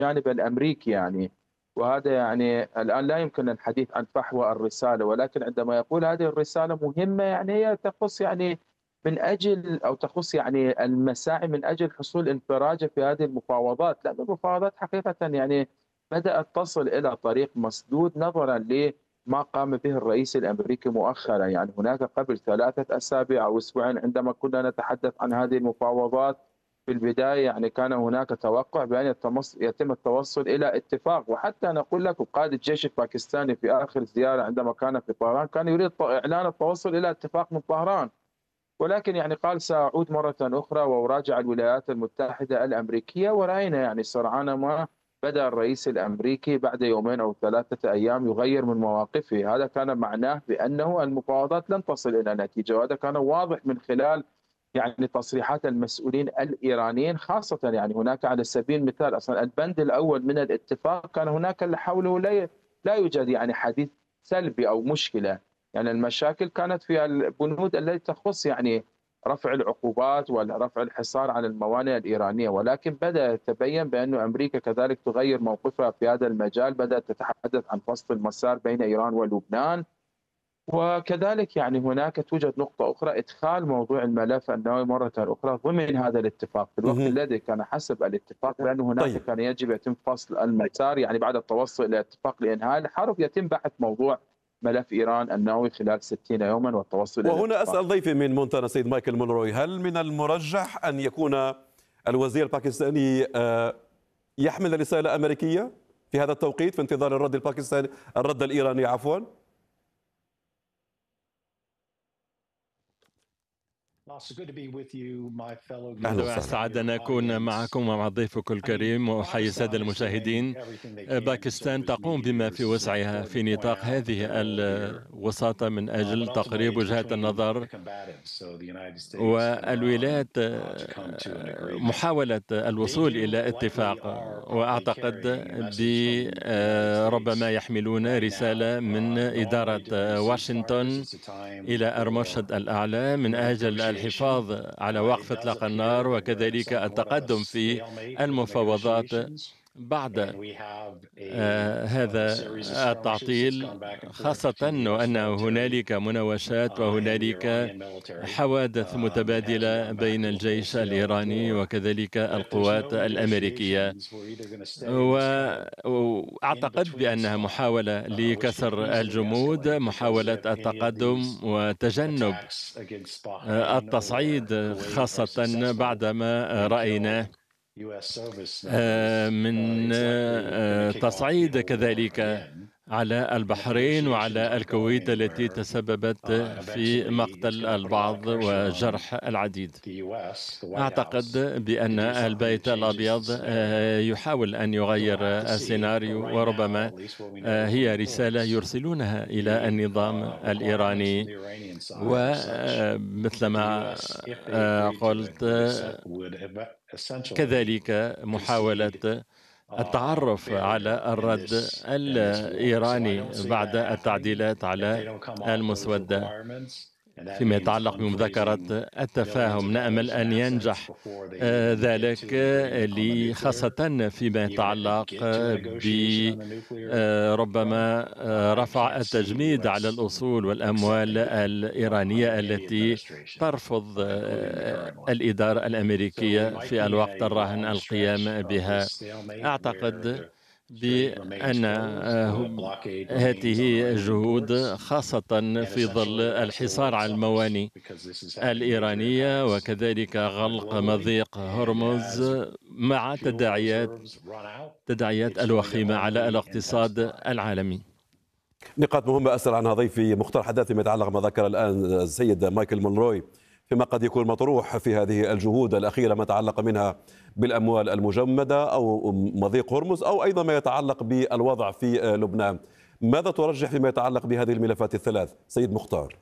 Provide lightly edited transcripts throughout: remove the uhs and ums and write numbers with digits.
الجانب الأمريكي يعني. وهذا يعني الآن لا يمكن الحديث عن فحوى الرسالة، ولكن عندما يقول هذه الرسالة مهمة يعني هي تخص يعني من أجل أو تخص يعني المساعي من أجل حصول انفراجة في هذه المفاوضات، لأن المفاوضات حقيقةً يعني بدأت تصل إلى طريق مسدود نظرًا لما قام به الرئيس الأمريكي مؤخرًا. يعني هناك قبل 3 أسابيع أو أسبوعين عندما كنا نتحدث عن هذه المفاوضات في البداية يعني كان هناك توقع بأن يتم التوصل إلى اتفاق، وحتى أنا أقول لك وقائد الجيش الباكستاني في آخر زيارة عندما كان في طهران كان يريد إعلان التوصل إلى اتفاق من طهران، ولكن يعني قال سأعود مرة أخرى وأراجع الولايات المتحدة الأمريكية. ورأينا يعني سرعان ما بدأ الرئيس الأمريكي بعد يومين أو 3 أيام يغير من مواقفه. هذا كان معناه بأنه المفاوضات لن تصل إلى نتيجة، وهذا كان واضح من خلال يعني تصريحات المسؤولين الإيرانيين خاصة. يعني هناك على سبيل المثال أصلا البند الأول من الاتفاق كان هناك اللي حوله لا يوجد يعني حديث سلبي أو مشكلة. يعني المشاكل كانت في البنود التي تخص يعني رفع العقوبات ورفع الحصار على الموانئ الإيرانية، ولكن بدأ يتبين بأن أمريكا كذلك تغير موقفها في هذا المجال، بدأت تتحدث عن فصل المسار بين إيران ولبنان. وكذلك يعني هناك توجد نقطة أخرى إدخال موضوع الملف النووي مرة أخرى ضمن هذا الاتفاق في الوقت مهم. الذي كان حسب الاتفاق بأن هناك طيب، كان يجب يتم فصل المسار يعني بعد التوصل إلى اتفاق لإنهاء الحرب يتم بحث موضوع ملف إيران النووي خلال 60 يوما والتوصل إلى وهنا اتفاق. أسأل ضيفي من مونتانا سيد مايكل مونروي، هل من المرجح أن يكون الوزير الباكستاني يحمل رسالة أمريكية في هذا التوقيت في انتظار الرد الباكستاني، الرد الإيراني عفوا؟ أهلا دواء وسهلا. السعادة أن أكون معكم ومع ضيفك الكريم وأحيي السادة المشاهدين. باكستان تقوم بما في وسعها في نطاق هذه الوساطة من أجل تقريب وجهات النظر، والولايات محاولة الوصول إلى اتفاق، وأعتقد ربما يحملون رسالة من إدارة واشنطن إلى أرمشد الأعلى من أجل الحفاظ على وقف إطلاق النار وكذلك التقدم في المفاوضات بعد هذا التعطيل، خاصة وأن هنالك مناوشات وهنالك حوادث متبادلة بين الجيش الإيراني وكذلك القوات الأمريكية، وأعتقد بأنها محاولة لكسر الجمود، محاولة التقدم وتجنب التصعيد، خاصة بعدما رأينا من تصعيد كذلك على البحرين وعلى الكويت التي تسببت في مقتل البعض وجرح العديد. أعتقد بأن البيت الأبيض يحاول أن يغير السيناريو، وربما هي رسالة يرسلونها إلى النظام الإيراني، ومثل ما قلت كذلك محاولة التعرف على الرد الإيراني بعد التعديلات على المسودة فيما يتعلق بمذكرة التفاهم. نأمل أن ينجح ذلك خاصة فيما يتعلق بربما رفع التجميد على الأصول والأموال الإيرانية التي ترفض الإدارة الأمريكية في الوقت الراهن القيام بها. أعتقد بأن هذه الجهود خاصة في ظل الحصار على الموانئ الإيرانية وكذلك غلق مضيق هرمز مع تداعيات الوخيمة على الاقتصاد العالمي. نقاط مهمة أسأل عنها ضيفي مختار حداد فيما يتعلق ما ذكر الآن السيد مايكل مونروي فيما قد يكون مطروح في هذه الجهود الأخيرة، ما تعلق منها بالأموال المجمدة أو مضيق هرمز أو أيضا ما يتعلق بالوضع في لبنان. ماذا ترجح فيما يتعلق بهذه الملفات الثلاث سيد مختار؟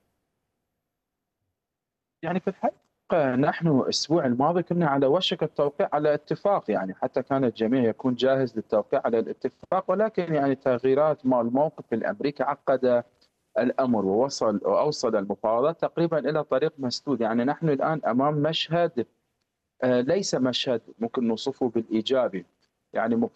يعني في الحقيقة نحن الأسبوع الماضي كنا على وشك التوقيع على اتفاق، يعني حتى كان الجميع يكون جاهز للتوقيع على الاتفاق، ولكن يعني تغييرات مع الموقف الأمريكي عقد الأمر وأوصل المفاوضات تقريبا إلى طريق مسدود. يعني نحن الآن أمام مشهد ليس مشهد ممكن نوصفه بالإيجابي. يعني